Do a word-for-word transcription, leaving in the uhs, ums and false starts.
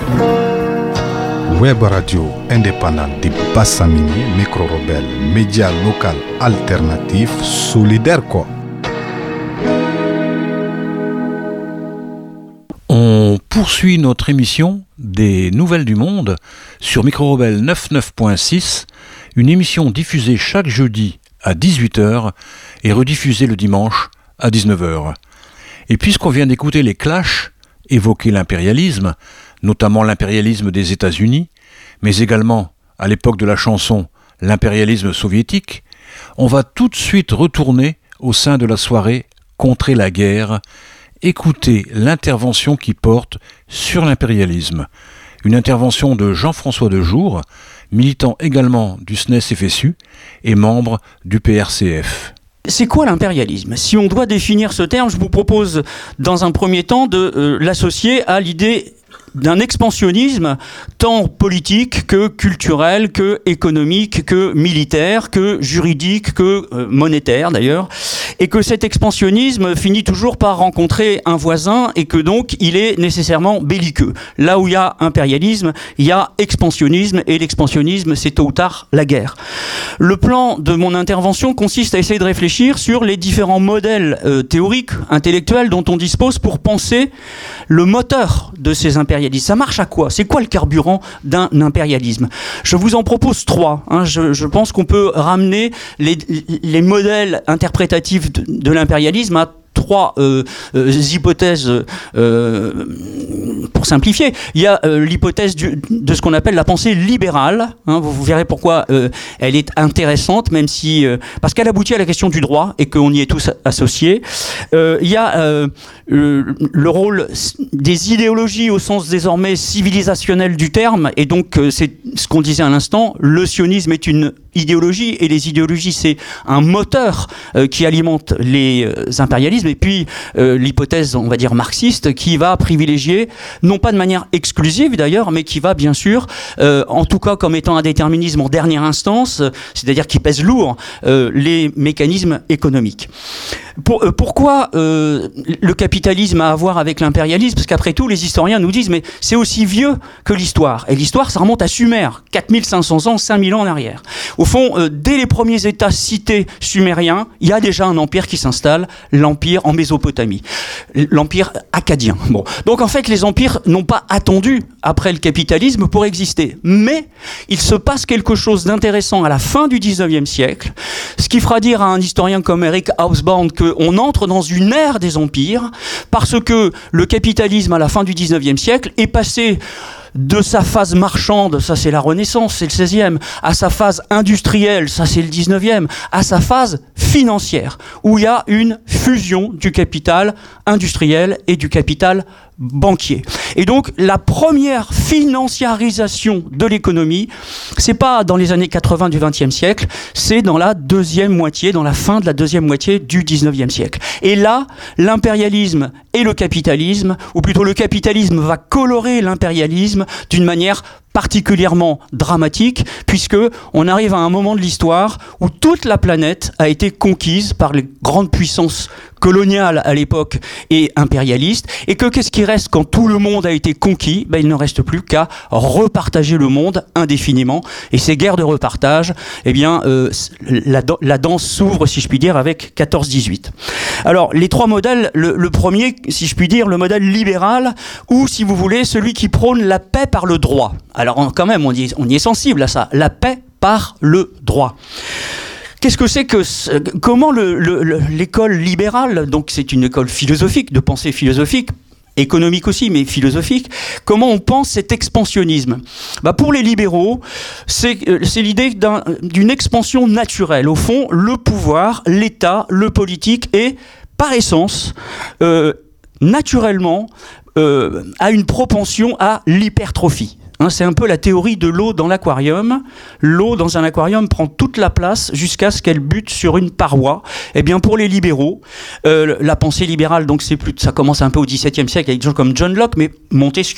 Web radio indépendante de Bassamini, micro-rebelle, média local alternatif, solidaire quoi. On poursuit notre émission des Nouvelles du Monde sur Micro-rebelle quatre-vingt-neuf point six, une émission diffusée chaque jeudi à dix-huit heures et rediffusée le dimanche à dix-neuf heures. Et puisqu'on vient d'écouter les Clash évoquer l'impérialisme, notamment l'impérialisme des États-Unis, mais également, à l'époque de la chanson, l'impérialisme soviétique, on va tout de suite retourner au sein de la soirée Contrer la guerre, écouter l'intervention qui porte sur l'impérialisme. Une intervention de Jean-François Dejour, militant également du S N E S F S U et membre du P R C F. C'est quoi l'impérialisme ? Si on doit définir ce terme, je vous propose dans un premier temps de euh, l'associer à l'idée d'un expansionnisme tant politique que culturel, que économique, que militaire, que juridique, que euh, monétaire d'ailleurs, et que cet expansionnisme finit toujours par rencontrer un voisin et que donc il est nécessairement belliqueux. Là où il y a impérialisme, il y a expansionnisme, et l'expansionnisme c'est tôt ou tard la guerre. Le plan de mon intervention consiste à essayer de réfléchir sur les différents modèles euh, théoriques, intellectuels dont on dispose pour penser le moteur de ces impérialismes. Ça marche à quoi ? C'est quoi le carburant d'un impérialisme ? Je vous en propose trois. Hein. Je, je pense qu'on peut ramener les, les modèles interprétatifs de, de l'impérialisme à trois euh, euh, hypothèses euh, pour simplifier. Il y a euh, l'hypothèse du, de ce qu'on appelle la pensée libérale. Hein, vous, vous verrez pourquoi euh, elle est intéressante, même si euh, parce qu'elle aboutit à la question du droit et qu'on y est tous associés. Euh, il y a euh, le, le rôle des idéologies au sens désormais civilisationnel du terme, et donc euh, c'est ce qu'on disait à l'instant. Le sionisme est une idéologie, et les idéologies c'est un moteur euh, qui alimente les euh, impérialismes. Et puis euh, l'hypothèse, on va dire marxiste, qui va privilégier, non pas de manière exclusive d'ailleurs, mais qui va bien sûr, euh, en tout cas comme étant un déterminisme en dernière instance, euh, c'est-à-dire qui pèse lourd, euh, les mécanismes économiques. Pour, euh, pourquoi euh, le capitalisme a à voir avec l'impérialisme ? Parce qu'après tout, les historiens nous disent, mais c'est aussi vieux que l'histoire. Et l'histoire, ça remonte à Sumer, quatre mille cinq cents ans, cinq mille ans en arrière. Au fond, euh, dès les premiers États cités sumériens, il y a déjà un empire qui s'installe, l'empire en Mésopotamie, l'empire akkadien. Bon. Donc en fait, les empires n'ont pas attendu après le capitalisme pour exister. Mais il se passe quelque chose d'intéressant à la fin du dix-neuvième siècle, ce qui fera dire à un historien comme Eric Hobsbawm qu'on entre dans une ère des empires, parce que le capitalisme à la fin du dix-neuvième siècle est passé de sa phase marchande, ça c'est la Renaissance, c'est le seizième, à sa phase industrielle, ça c'est le dix-neuvième, à sa phase financière, où il y a une fusion du capital industriel et du capital banquier. Et donc la première financiarisation de l'économie, c'est pas dans les années quatre-vingts du vingtième siècle, c'est dans la deuxième moitié, dans la fin de la deuxième moitié du dix-neuvième siècle. Et là, l'impérialisme et le capitalisme, ou plutôt le capitalisme va colorer l'impérialisme d'une manière particulièrement dramatique, puisque on arrive à un moment de l'histoire où toute la planète a été conquise par les grandes puissances coloniales à l'époque et impérialistes, et que qu'est-ce qui reste quand tout le monde a été conquis ? Ben, il ne reste plus qu'à repartager le monde indéfiniment, et ces guerres de repartage, eh bien, euh, la, la danse s'ouvre, si je puis dire, avec quatorze dix-huit. Alors, les trois modèles, le, le premier, si je puis dire, le modèle libéral, ou, si vous voulez, celui qui prône la paix par le droit. Alors, quand même, on y est, on y est sensible à ça, la paix par le droit. Qu'est-ce que c'est que comment le, le, le, l'école libérale, donc c'est une école philosophique, de pensée philosophique, économique aussi, mais philosophique, comment on pense cet expansionnisme ? Bah pour les libéraux, c'est, c'est l'idée d'un, d'une expansion naturelle. Au fond, le pouvoir, l'État, le politique est, par essence, euh, naturellement, euh, a une propension à l'hypertrophie. Hein, c'est un peu la théorie de l'eau dans l'aquarium. L'eau dans un aquarium prend toute la place jusqu'à ce qu'elle bute sur une paroi. Eh bien, pour les libéraux, euh, la pensée libérale, donc c'est plus, ça commence un peu au dix-septième siècle avec des gens comme John Locke, mais Montesquieu,